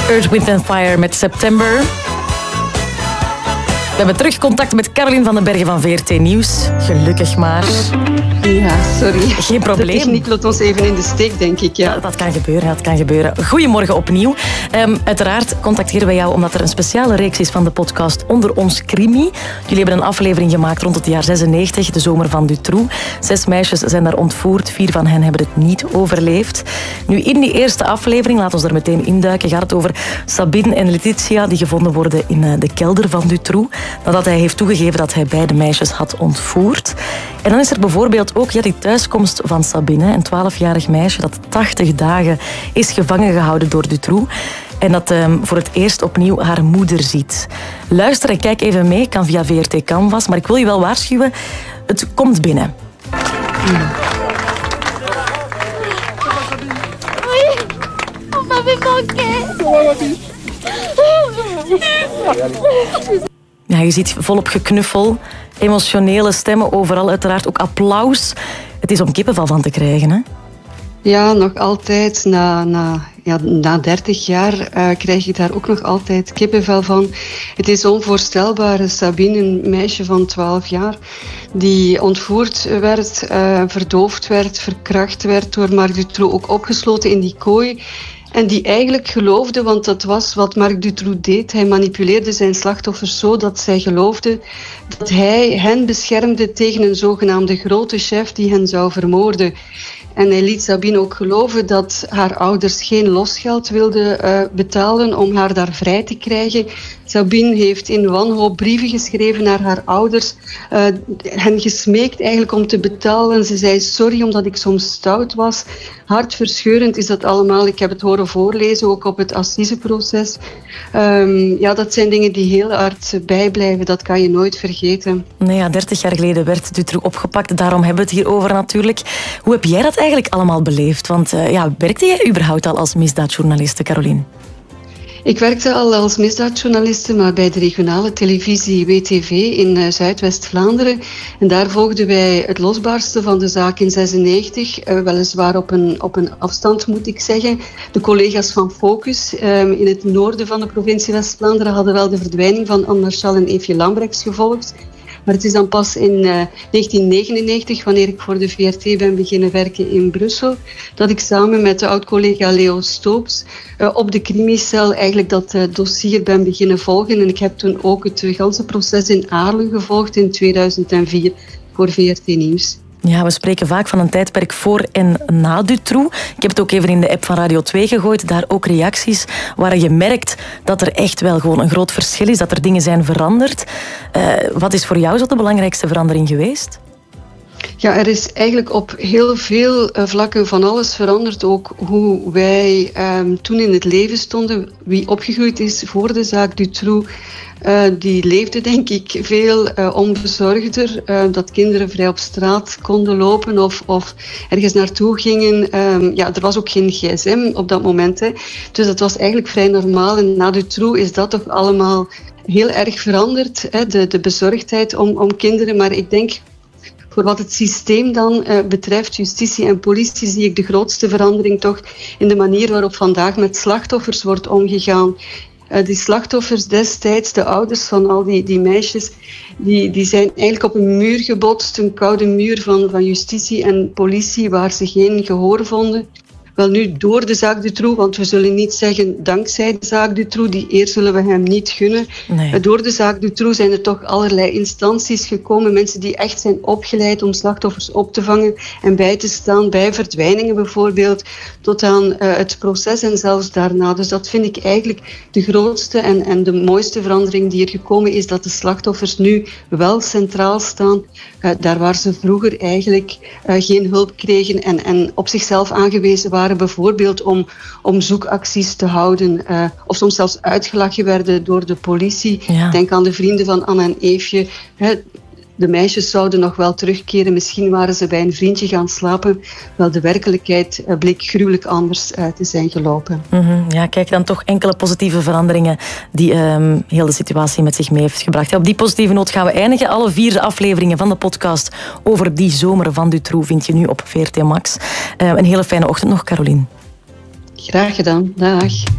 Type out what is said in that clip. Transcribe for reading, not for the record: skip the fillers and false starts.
Earth, Wind & Fire met September. We hebben terug contact met Caroline van den Bergen van VRT Nieuws. Gelukkig maar. Ja, sorry. Geen probleem. De techniek laat ons even in de steek, denk ik. Ja. Dat kan gebeuren. Goedemorgen opnieuw. Uiteraard contacteren wij jou omdat er een speciale reeks is van de podcast Onder ons Crimi. Jullie hebben een aflevering gemaakt rond het jaar 96, de zomer van Dutroux. 6 meisjes zijn daar ontvoerd. 4 van hen hebben het niet overleefd. Nu, in die eerste aflevering, laat ons er meteen induiken, gaat het over Sabine en Letitia die gevonden worden in de kelder van Dutroux. Nadat hij heeft toegegeven dat hij beide meisjes had ontvoerd. En dan is er bijvoorbeeld ook die thuiskomst van Sabine, een 12-jarig meisje dat 80 dagen is gevangen gehouden door Dutroux. En dat voor het eerst opnieuw haar moeder ziet. Luister en kijk even mee, kan via VRT Canvas. Maar ik wil je wel waarschuwen, het komt binnen. On m'avait manqué. Ja, je ziet volop geknuffel, emotionele stemmen overal, uiteraard ook applaus. Het is om kippenvel van te krijgen, hè? Ja, nog altijd. Na 30 jaar krijg ik daar ook nog altijd kippenvel van. Het is onvoorstelbaar. Sabine, een meisje van 12 jaar, die ontvoerd werd, verdoofd werd, verkracht werd door Marc Dutroux, ook opgesloten in die kooi. En die eigenlijk geloofde, want dat was wat Marc Dutroux deed. Hij manipuleerde zijn slachtoffers zo dat zij geloofden dat hij hen beschermde tegen een zogenaamde grote chef die hen zou vermoorden. En hij liet Sabine ook geloven dat haar ouders geen losgeld wilden betalen om haar daar vrij te krijgen. Sabine heeft in wanhoop brieven geschreven naar haar ouders, hen gesmeekt eigenlijk om te betalen. Ze zei sorry omdat ik soms stout was. Hartverscheurend is dat allemaal. Ik heb het horen voorlezen, ook op het assiseproces. Dat zijn dingen die heel hard bijblijven. Dat kan je nooit vergeten. Nee, ja, 30 jaar geleden werd Dutroux opgepakt. Daarom hebben we het hier over natuurlijk. Hoe heb jij dat eigenlijk allemaal beleefd? Want werkte jij überhaupt al als misdaadjournaliste, Caroline? Ik werkte al als misdaadjournaliste, maar bij de regionale televisie WTV in Zuidwest-Vlaanderen. En daar volgden wij het losbarsten van de zaak in 96, weliswaar op een afstand moet ik zeggen. De collega's van Focus in het noorden van de provincie West-Vlaanderen hadden wel de verdwijning van Anne Marchal en Eefje Lambrechts gevolgd. Maar het is dan pas in 1999, wanneer ik voor de VRT ben beginnen werken in Brussel, dat ik samen met de oud-collega Leo Stoops op de crimicel eigenlijk dat dossier ben beginnen volgen. En ik heb toen ook het ganse proces in Aarlen gevolgd in 2004 voor VRT Nieuws. Ja, we spreken vaak van een tijdperk voor en na Dutroux. Ik heb het ook even in de app van Radio 2 gegooid. Daar ook reacties waar je merkt dat er echt wel gewoon een groot verschil is. Dat er dingen zijn veranderd. Wat is voor jou zo de belangrijkste verandering geweest? Ja, er is eigenlijk op heel veel vlakken van alles veranderd. Ook hoe wij toen in het leven stonden. Wie opgegroeid is voor de zaak Dutroux, die leefde denk ik veel onbezorgder. Dat kinderen vrij op straat konden lopen of ergens naartoe gingen. Er was ook geen gsm op dat moment. Hè. Dus dat was eigenlijk vrij normaal. En na Dutroux is dat toch allemaal heel erg veranderd. Hè. De bezorgdheid om kinderen. Maar ik denk, voor wat het systeem dan betreft, justitie en politie, zie ik de grootste verandering toch in de manier waarop vandaag met slachtoffers wordt omgegaan. Die slachtoffers destijds, de ouders van al die meisjes, die zijn eigenlijk op een muur gebotst, een koude muur van justitie en politie waar ze geen gehoor vonden. Wel nu, door de zaak Dutroux, want we zullen niet zeggen dankzij de zaak Dutroux, die eer zullen we hem niet gunnen. Nee. Door de zaak Dutroux zijn er toch allerlei instanties gekomen, mensen die echt zijn opgeleid om slachtoffers op te vangen en bij te staan, bij verdwijningen bijvoorbeeld, tot aan het proces en zelfs daarna. Dus dat vind ik eigenlijk de grootste en de mooiste verandering die er gekomen is, dat de slachtoffers nu wel centraal staan, daar waar ze vroeger eigenlijk geen hulp kregen en op zichzelf aangewezen waren, bijvoorbeeld om zoekacties te houden of soms zelfs uitgelachen werden door de politie. Ja. Denk aan de vrienden van Anne en Eefje. De meisjes zouden nog wel terugkeren. Misschien waren ze bij een vriendje gaan slapen. Wel, de werkelijkheid bleek gruwelijk anders te zijn gelopen. Ja, kijk, dan toch enkele positieve veranderingen die heel de situatie met zich mee heeft gebracht. Op die positieve noot gaan we eindigen. Alle 4 afleveringen van de podcast over die zomer van Dutroux vind je nu op VRT Max. Een hele fijne ochtend nog, Caroline. Graag gedaan. Dag.